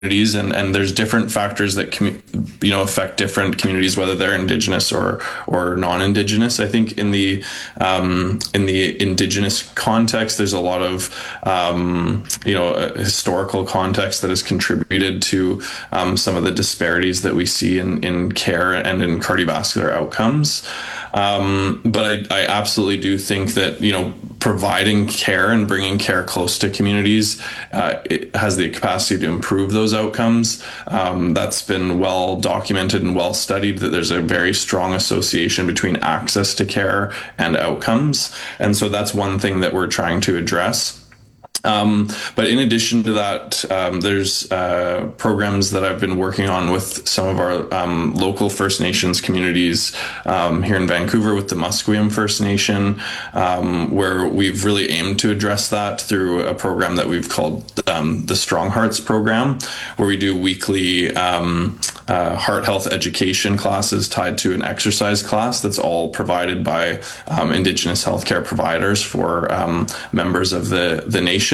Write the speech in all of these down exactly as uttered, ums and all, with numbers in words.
and and there's different factors that commu- you know affect different communities, whether they're Indigenous or or non-Indigenous. I think in the um, in the Indigenous context, there's a lot of um, you know historical context that has contributed to um, some of the disparities that we see in in care and in cardiovascular outcomes. Um, but I, I absolutely do think that, you know, providing care and bringing care close to communities, uh, it has the capacity to improve those outcomes. Um, that's been well documented and well studied, that there's a very strong association between access to care and outcomes. And so that's one thing that we're trying to address. Um, but in addition to that, um, there's uh, programs that I've been working on with some of our um, local First Nations communities um, here in Vancouver with the Musqueam First Nation, um, where we've really aimed to address that through a program that we've called um, the Strong Hearts program, where we do weekly um, uh, heart health education classes tied to an exercise class that's all provided by um, Indigenous healthcare providers for um, members of the, the nation.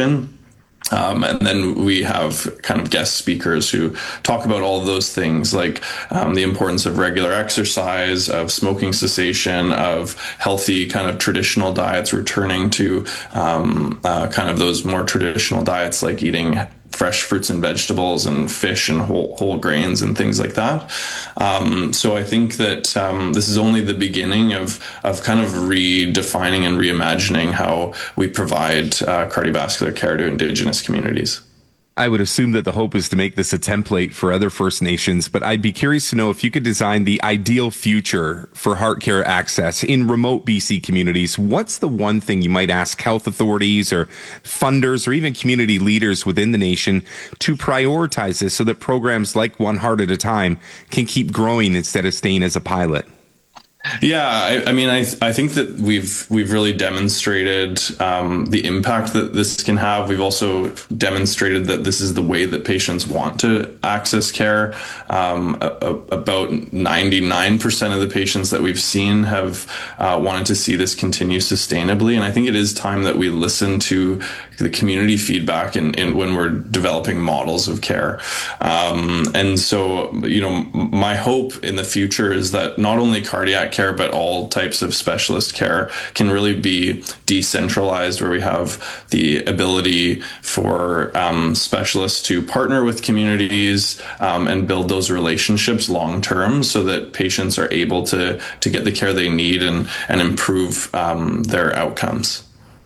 Um, and then we have kind of guest speakers who talk about all of those things, like um, the importance of regular exercise, of smoking cessation, of healthy kind of traditional diets, returning to um, uh, kind of those more traditional diets, like eating fresh fruits and vegetables and fish and whole, whole grains and things like that. Um, so I think that um, this is only the beginning of, of kind of redefining and reimagining how we provide uh, cardiovascular care to Indigenous communities. I would assume that the hope is to make this a template for other First Nations, but I'd be curious to know if you could design the ideal future for heart care access in remote B C communities. What's the one thing you might ask health authorities or funders or even community leaders within the nation to prioritize this so that programs like One Heart at a Time can keep growing instead of staying as a pilot? Yeah, I, I mean, I I think that we've we've really demonstrated um, the impact that this can have. We've also demonstrated that this is the way that patients want to access care. Um, a, a, about ninety-nine percent of the patients that we've seen have uh, wanted to see this continue sustainably, and I think it is time that we listen to the community feedback in, in when we're developing models of care. Um, and so, you know, my hope in the future is that not only cardiac care, but all types of specialist care can really be decentralized, where we have the ability for um, specialists to partner with communities um, and build those relationships long term, so that patients are able to to get the care they need and and improve um, their outcomes.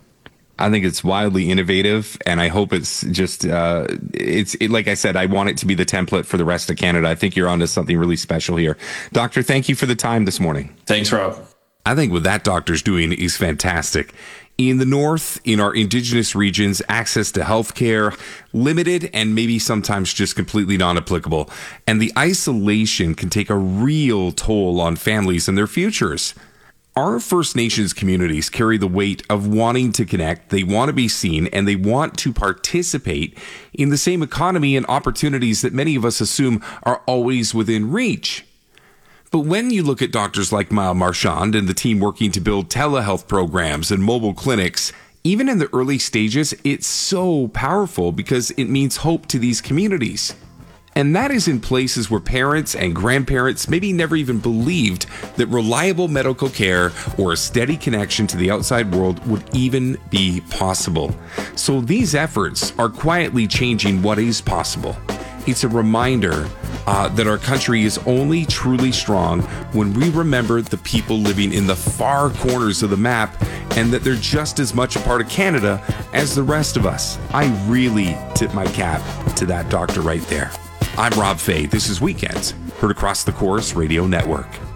I think it's wildly innovative, and I hope it's just, uh, it's it, like I said, I want it to be the template for the rest of Canada. I think you're onto something really special here. Doctor, thank you for the time this morning. Thanks, Rob. I think what that doctor's doing is fantastic. In the North, in our Indigenous regions, access to healthcare limited and maybe sometimes just completely non-applicable. And the isolation can take a real toll on families and their futures. Our First Nations communities carry the weight of wanting to connect, they want to be seen, and they want to participate in the same economy and opportunities that many of us assume are always within reach. But when you look at doctors like Mile Marchand and the team working to build telehealth programs and mobile clinics, even in the early stages, it's so powerful because it means hope to these communities. And that is in places where parents and grandparents maybe never even believed that reliable medical care or a steady connection to the outside world would even be possible. So these efforts are quietly changing what is possible. It's a reminder uh, that our country is only truly strong when we remember the people living in the far corners of the map and that they're just as much a part of Canada as the rest of us. I really tip my cap to that doctor right there. I'm Rob Fay. This is Weekends, heard across the Chorus Radio Network.